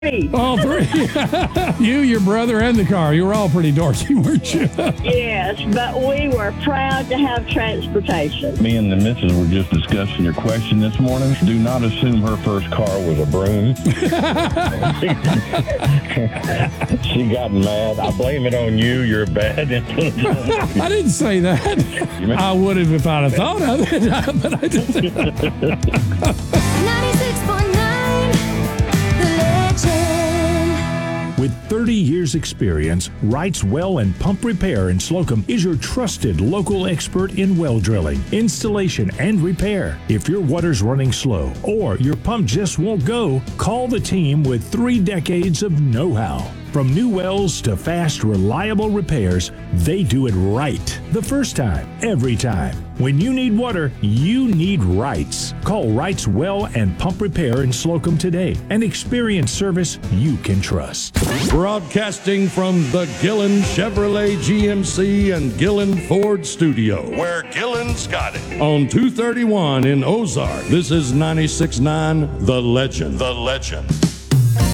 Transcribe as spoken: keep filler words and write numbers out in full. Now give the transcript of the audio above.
All three. You, your brother, and the car. You were all pretty dorky, weren't you? Yes, but we were proud to have transportation. Me and the missus were just discussing your question this morning. Do not assume her first car was a broom. She got mad. I blame it on you. You're a bad influence. I didn't say that. I would have if I'd have thought of it, but I didn't. ninety-six point nine The Legend. With thirty years experience, Wright's Well and Pump Repair in Slocum is your trusted local expert in well drilling, installation, and repair. If your water's running slow or your pump just won't go, call the team with three decades of know-how. From new wells to fast, reliable repairs, they do it right. The first time, every time. When you need water, you need Wright's. Call Wright's Well and Pump Repair in Slocum today and experience service you can trust. Broadcasting from the Gillen Chevrolet G M C and Gillen Ford studio, where Gillen's got it. On two thirty-one in Ozark, this is ninety-six point nine The Legend. The Legend.